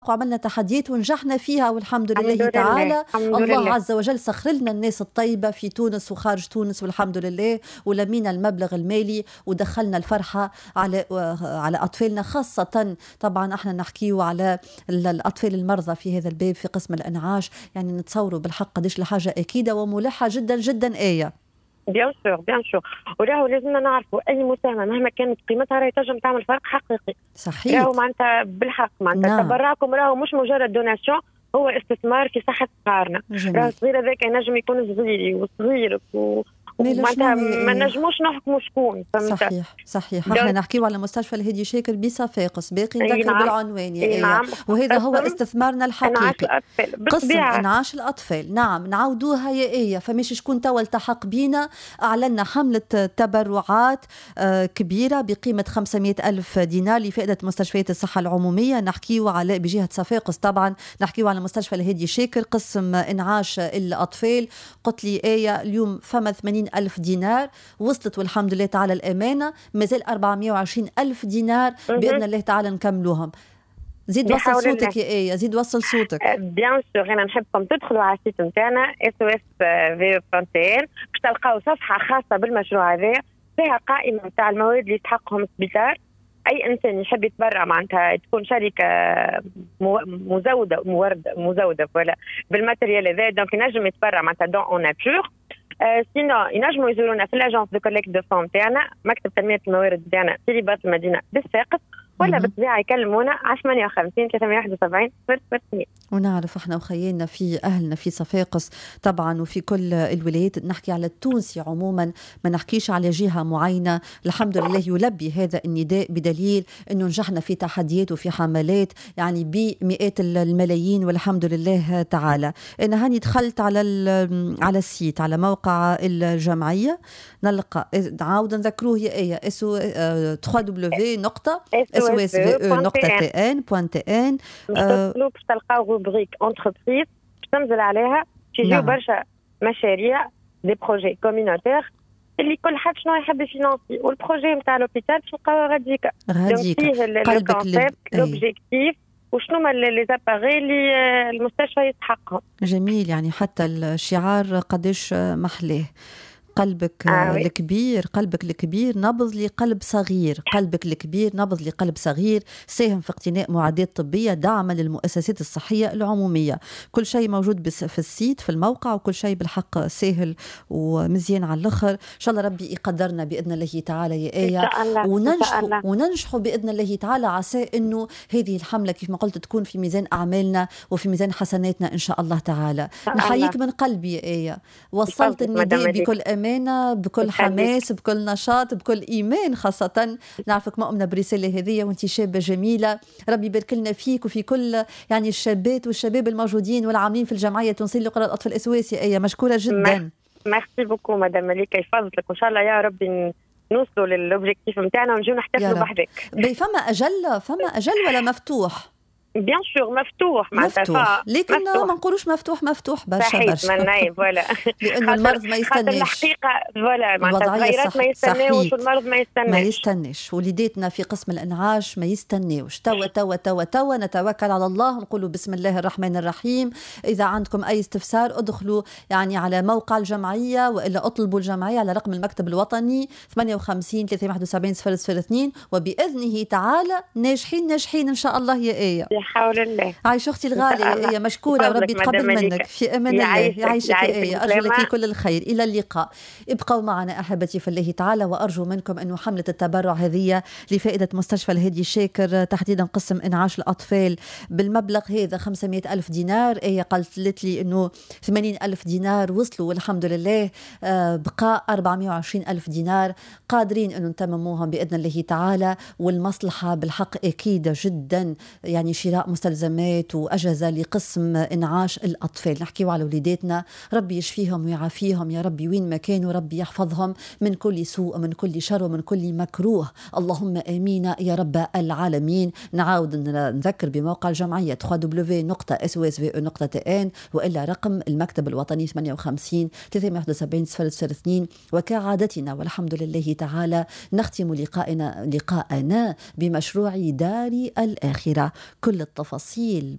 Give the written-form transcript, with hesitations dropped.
وعملنا تحديات ونجحنا فيها والحمد الحمد لله لله، تعالى. الحمد الله لله. عز وجل سخر لنا الناس الطيبة في تونس وخارج تونس والحمد لله، ولمينا المبلغ المالي ودخلنا الفرحة على أطفالنا، خاصة طبعا احنا نحكيه على الأطفال المرضى في هذا الباب في قسم الإنعاش. يعني نتصوروا بالحق قديش لحاجة أكيدة وملحة جدا جدا آية. بيان سور بيان سور، وراهو لازمنا نعرفوا اي مساهمه مهما كانت قيمتها راهي تنجم تعمل فرق حقيقي. صحيح. راهو معناتها بالحق معناتها نعم. تبرعكم راهو مش مجرد دوناسيون، هو استثمار في صحه صغارنا. راهو الصغير هذاك ينجم يكون صغيري وصغيرك ومعناتها ما نجموش نحكموا شكون. صحيح صحيح. احنا نحكيو على مستشفى الهادي شاكر بصفاقس، باقي نذكر نعم. بالعنوان يا إيه. نعم. وهذا هو استثمارنا الحقيقي، قسم إنعاش الأطفال. نعم نعودوها يا إيه. فماش شكون توا التحق بينا، أعلنا حملة تبرعات كبيرة بقيمة 500 ألف دينار لفائدة مستشفيات الصحة العمومية. نحكيو على بجهة صفاقس طبعا، نحكيو على مستشفى الهادي شاكر قسم إنعاش الأطفال. قلت لي آية اليوم فما 80 ألف دينار وصلت والحمد لله تعالى الأمانة، مازال 420 ألف دينار بإذن الله تعالى نكملوهم. زيد وصل صوتك يا آية، زيد وصل صوتك. بيان سور أنا نحبكم تدخلوا على السيت نتاعنا SOSV.tn باش تلقاو صفحة خاصة بالمشروع هذا فيها قائمة نتاع المواد اللي يستحقهم السبيطار. أي إنسان يحب يتبرع معناتها تكون شركة مزودة ولا بالماتريال هذا، دونك ينجم يتبرع معناتها دون أون ناتور. سينو ينجموا يزورونا في الاجونس دو كوليكت دو فون تاعنا، مكتب تنميه الموارد تاعنا في رباط المدينه بالساقط، ولا بالطبيعه يكلمونا على 58 371 002. ونعرف احنا وخيالنا في اهلنا في صفاقس طبعا وفي كل الولايات، نحكي على التونسي عموما، ما نحكيش على جهه معينه. الحمد لله يلبي هذا النداء بدليل انه نجحنا في تحديات وفي حملات يعني بمئات الملايين والحمد لله تعالى. انا هاني دخلت على السيت على موقع الجمعيه، نلقى عاود نذكروه يا ايه www.swsve.tn باش تلقاو روبريك انتربريز باش تنزل عليها تجيو برشا مشاريع دي بروجي كومينوتير اللي كل حد شنو يحب يفينانسي، والبروجي نتاع لوبيتال باش نلقاوها غاديكا فيه الكونسيبت لوبجيكتيف وشنو ما لي زاباري اللي المستشفى يستحقهم. جميل، يعني حتى الشعار قديش محلاه. قلبك الكبير، قلبك الكبير نبض لقلب صغير، قلبك الكبير نبض لقلب صغير. ساهم في اقتناء معدات طبية دعما للمؤسسات الصحية العمومية. كل شيء موجود في السيت في الموقع، وكل شيء بالحق سهل ومزيان على الآخر. إن شاء الله ربي يقدرنا بإذن الله تعالى يا آية، وننجحوا بإذن الله تعالى. عسى إنه هذه الحملة كيف ما قلت تكون في ميزان أعمالنا وفي ميزان حسناتنا إن شاء الله تعالى. نحييك من قلبي يا آية، وصلت النداء بكل أمانة، بكل حماس، بكل نشاط، بكل إيمان. خاصة نعرفك مؤمنة برسالة هذه وانت شابة جميلة. ربي يبارك لنا فيك وفي كل يعني الشابات والشباب الموجودين والعاملين في الجمعية التونسية لقراءة الأطفال الأسواسي. آية مشكورة جدا. ميرسي بوكو مدام مليكة، يفضلك وإن شاء الله يا ربي نوصلوا للأوبجيكتيف نتاعنا ونجيو نحتفلوا بحذاك. فما أجل ولا مفتوح؟ بيان سور مفتوح لكن ما نقولوش مفتوح برشا فوالا لأنه المرض ما يستناش. الحقيقة فوالا معناتها الصغيرات ما يستناوش والمرض ما يستناش. وليداتنا في قسم الإنعاش ما يستناوش. توا نتوكل على الله، نقولوا بسم الله الرحمن الرحيم. إذا عندكم أي استفسار ادخلوا يعني على موقع الجمعية، وإلا اطلبوا الجمعية على رقم المكتب الوطني 58 371 002. وبإذنه تعالى ناجحين إن شاء الله يا آية. حول الله. عايش أختي الغالية، مشكورة وربي يتقبل منك. في أمان الله. يعيشك يا آية، أرجو لك كل الخير. إلى اللقاء. ابقوا معنا أحبتي في الله تعالى، وأرجو منكم أنه حملة التبرع هذه لفائدة مستشفى الهادي شاكر تحديدا قسم إنعاش الأطفال بالمبلغ هذا 500 ألف دينار. آية قالت لي أنه 80 ألف دينار وصلوا والحمد لله، بقى 420 ألف دينار قادرين أنه نتمموهم بإذن الله تعالى. والمصلحة بالحق أكيدة جدا، يعني شراء مستلزمات وأجهزة لقسم إنعاش الأطفال. نحكيوا على وليداتنا، ربي يشفيهم ويعافيهم يا ربي وين ما كانوا، ربي يحفظهم من كل سوء ومن كل شر ومن كل مكروه، اللهم آمين يا رب العالمين. نعاود نذكر بموقع الجمعية www.swsve.tn، وإلا رقم المكتب الوطني 58 371 002. وكعادتنا والحمد لله تعالى نختم لقاءنا بمشروع دار الآخرة. كل التفاصيل